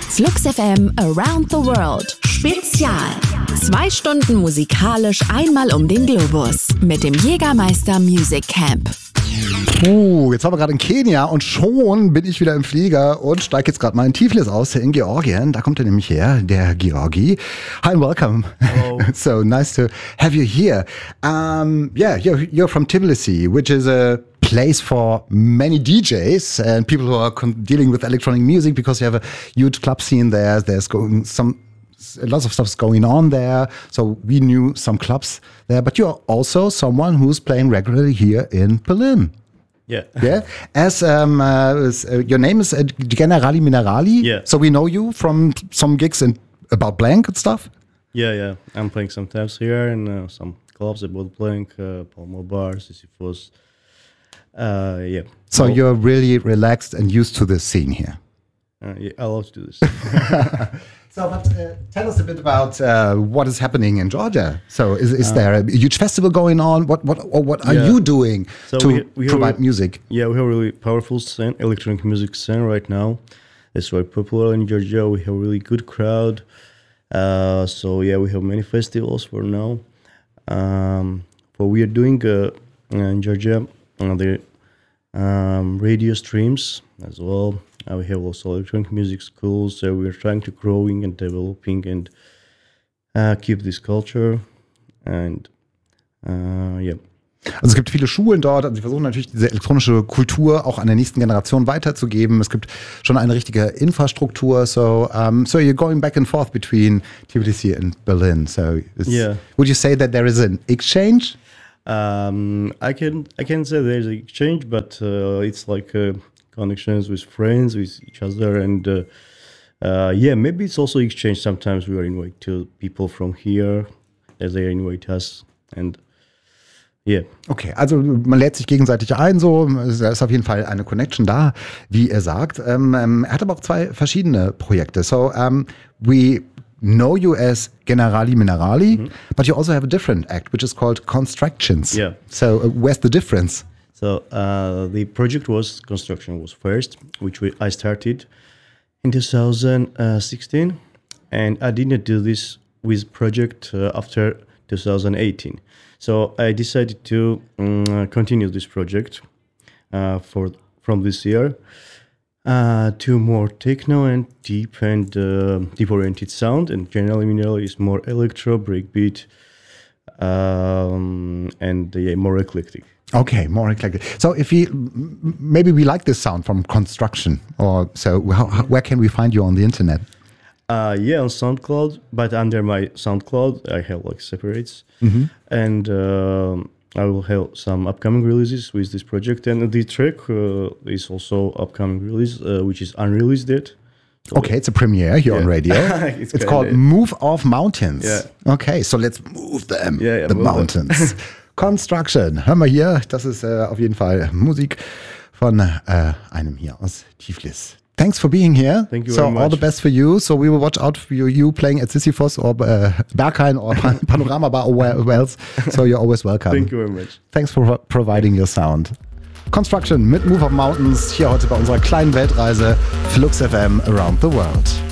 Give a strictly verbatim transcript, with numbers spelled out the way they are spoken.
Flux F M Around the World Spezial. Zwei Stunden musikalisch einmal um den Globus mit dem Jägermeister Music Camp. Uh, jetzt waren wir gerade in Kenia und schon bin ich wieder im Flieger und steige jetzt gerade mal in Tiflis aus, in Georgien. Da kommt er nämlich her, der Georgi. Hi and welcome. Hello. So nice to have you here. Um, yeah, you're, you're from Tbilisi, which is a place for many D Js and people who are con- dealing with electronic music because you have a huge club scene there. There's going some lots of stuff's going on there. So we knew some clubs there, but you're also someone who's playing regularly here in Berlin. Yeah. Yeah. As um, uh, as, uh, your name is uh, Generali Minerali. Yeah. So we know you from some gigs in about Blank and stuff. Yeah, yeah. I'm playing sometimes here in uh, some clubs about Blank, uh, Palmo Bar, Sisyphus. Uh, yeah. So well, you're really relaxed and used to the scene here. Uh, yeah, I love to do this. So, but uh, tell us a bit about uh, what is happening in Georgia. So, is, is uh, there a huge festival going on? What what or what are yeah. you doing so to we, we provide have, music? Yeah, we have a really powerful scene, electronic music scene right now. It's very popular in Georgia. We have a really good crowd. Uh, so yeah, we have many festivals for now. Um, what we are doing uh, in Georgia, uh, the um, radio streams as well. Uh, we have also electronic music schools, so we're trying to growing and developing and uh, keep this culture and uh, yeah. Also es gibt viele Schulen dort, also sie versuchen natürlich diese elektronische Kultur auch an der nächsten Generation weiterzugeben. Es gibt schon eine richtige Infrastruktur, so um, so you're going back and forth between Tbilisi and Berlin. So yeah. Would you say that there is an exchange? Um, I can I can say there's an exchange, but uh, it's like uh, connections with friends, with each other, and uh, uh, yeah, maybe it's also exchange. Sometimes we are invited to people from here, as they invite us, and yeah. Okay, also man lädt sich gegenseitig ein, so, da ist auf jeden Fall eine Connection da, wie er sagt. Ähm, ähm, er hat aber auch zwei verschiedene Projekte. So, um, we know you as Generali Minerali, mm-hmm. but you also have a different act, which is called Constructions. Yeah. So, uh, where's the difference? So uh, the project was construction was first, which we, I started in two thousand sixteen, and I didn't do this with project uh, after two thousand eighteen. So I decided to um, continue this project uh, for from this year uh, to more techno and deep and uh, deep oriented sound, and Generali Minerali is more electro, breakbeat, um, and yeah, more eclectic. Okay, more eclectic. So if we, maybe we like this sound from Construction, or so how, how, where can we find you on the internet? Uh, yeah, on SoundCloud, but under my SoundCloud, I have like separates. Mm-hmm. And um, I will have some upcoming releases with this project. And the track uh, is also upcoming release, uh, which is unreleased yet. So okay, it's a premiere here yeah. on radio. it's it's called Move Off Mountains. Yeah. Okay, so let's move them, yeah, yeah, the move mountains. Construction, hören wir hier, das ist äh, auf jeden Fall Musik von äh, einem hier aus Tiflis. Thanks for being here. Thank you so very much. All the best for you. So we will watch out for you, you playing at Sisyphus or uh, Berghain or Pan- Panorama Bar or where else. So you're always welcome. Thank you very much. Thanks for providing your sound. Construction mit Move Off Mountains hier heute bei unserer kleinen Weltreise Flux F M Around the World.